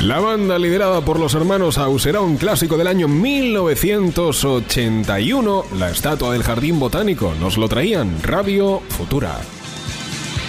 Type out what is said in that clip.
La banda liderada por los hermanos House será un clásico del año 1981, La estatua del jardín botánico. Nos lo traían Radio Futura.